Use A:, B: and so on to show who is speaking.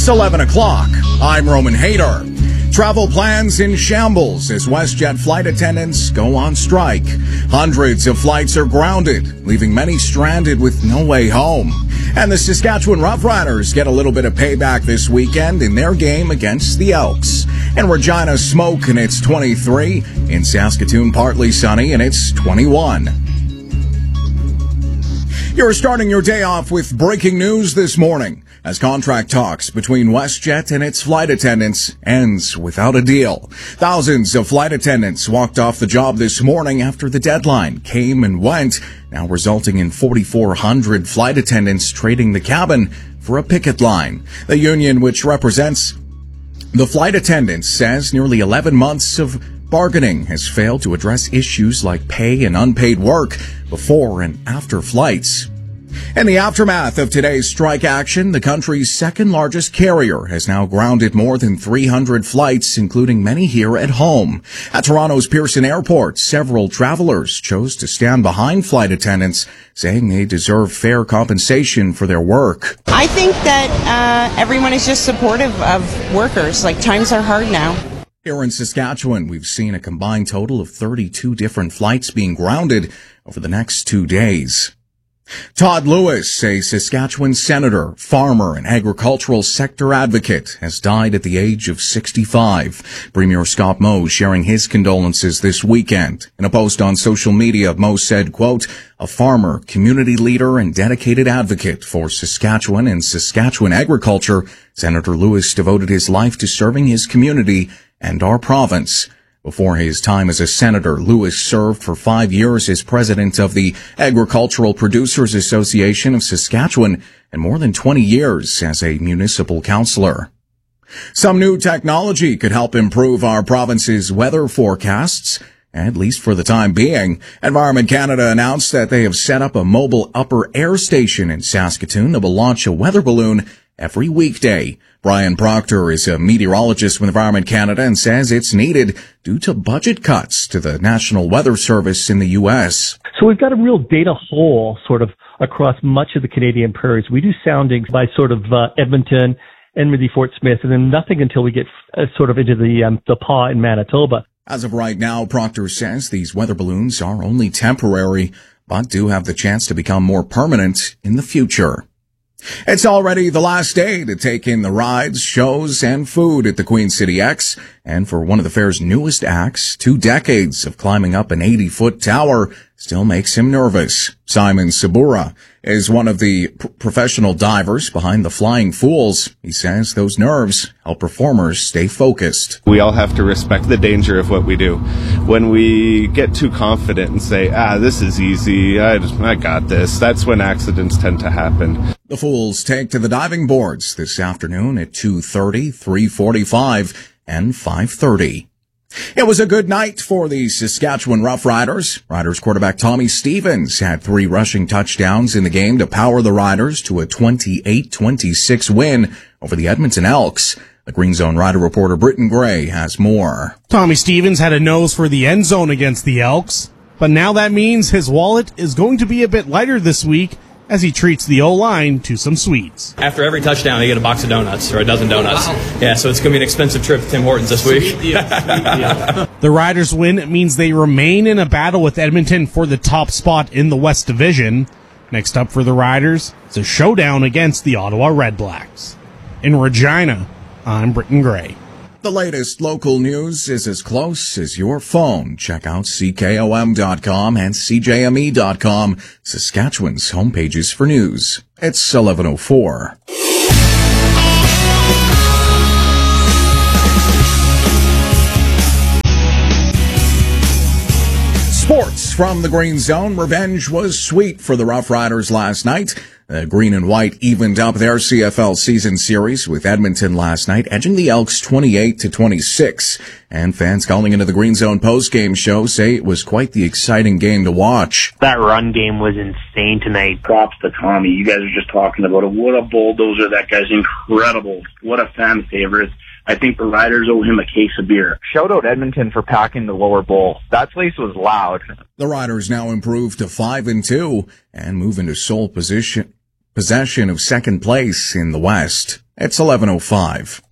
A: It's 11 o'clock. I'm Roman Hayter. Travel plans in shambles as WestJet flight attendants go on strike. Hundreds of flights are grounded, leaving many stranded with no way home. And the Saskatchewan Roughriders get a little bit of payback this weekend in their game against the Elks. In Regina, smoke and it's 23. In Saskatoon, partly sunny and it's 21. You're starting your day off with breaking news this morning as contract talks between WestJet and its flight attendants ends without a deal. Thousands of flight attendants walked off the job this morning after the deadline came and went, now resulting in 4,400 flight attendants trading the cabin for a picket line. The union, which represents the flight attendants, says nearly 11 months of bargaining has failed to address issues like pay and unpaid work before and after flights. In the aftermath of today's strike action, the country's second largest carrier has now grounded more than 300 flights, including many here at home. At Toronto's Pearson Airport, several travelers chose to stand behind flight attendants, saying they deserve fair compensation for their work.
B: I think that everyone is just supportive of workers. Like, times are hard now.
A: Here in Saskatchewan, we've seen a combined total of 32 different flights being grounded over the next 2 days. Todd Lewis, a Saskatchewan senator, farmer, and agricultural sector advocate, has died at the age of 65. Premier Scott Moe sharing his condolences this weekend. In a post on social media, Moe said, quote, "A farmer, community leader, and dedicated advocate for Saskatchewan and Saskatchewan agriculture, Senator Lewis devoted his life to serving his community and our province." Before his time as a senator, Lewis served for 5 years as president of the Agricultural Producers Association of Saskatchewan and more than 20 years as a municipal councillor. Some new technology could help improve our province's weather forecasts, at least for the time being. Environment Canada announced that they have set up a mobile upper air station in Saskatoon that will launch a weather balloon every weekday. Brian Proctor is a meteorologist with Environment Canada and says it's needed due to budget cuts to the National Weather Service in the U.S.
C: So we've got a real data hole sort of across much of the Canadian prairies. We do soundings by sort of Edmonton, Enmity, Fort Smith, and then nothing until we get sort of into the Paw in Manitoba.
A: As of right now, Proctor says these weather balloons are only temporary, but do have the chance to become more permanent in the future. It's already the last day to take in the rides, shows, and food at the Queen City X. And for one of the fair's newest acts, 2 decades of climbing up an 80-foot tower still makes him nervous. Simon Sabura is one of the professional divers behind the Flying Fools. He says those nerves help performers stay focused.
D: We all have to respect the danger of what we do. When we get too confident and say, this is easy, I got this, that's when accidents tend to happen.
A: The Fools take to the diving boards this afternoon at 2:30, 3:45, and 5:30. It was a good night for the Saskatchewan Roughriders. Riders quarterback Tommy Stevens had 3 rushing touchdowns in the game to power the Riders to a 28-26 win over the Edmonton Elks. The Green Zone Rider reporter Britton Gray has more.
E: Tommy Stevens had a nose for the end zone against the Elks, but now that means his wallet is going to be a bit lighter this week as he treats the O-line to some sweets.
F: After every touchdown, they get a box of donuts, or a dozen donuts. Wow. Yeah, so it's going to be an expensive trip to Tim Hortons this week. Sweet deal.
E: The Riders' win means they remain in a battle with Edmonton for the top spot in the West Division. Next up for the Riders, it's a showdown against the Ottawa Redblacks. In Regina, I'm Britton Gray.
A: The latest local news is as close as your phone. Check out CKOM.com and CJME.com, Saskatchewan's homepages for news. It's 11:04. Sports from the Green Zone. Revenge was sweet for the Roughriders last night. The Green and White evened up their CFL season series with Edmonton last night, edging the Elks 28-26. And fans calling into the Green Zone post-game show say it was quite the exciting game to watch.
G: That run game was insane tonight.
H: Props to Tommy. You guys are just talking about it. What a bulldozer. That guy's incredible. What a fan favorite. I think the Riders owe him a case of beer.
G: Shout out Edmonton for packing the lower bowl. That place was loud.
A: The Riders now improve to 5-2 and move into sole possession of second place in the West. It's 11:05.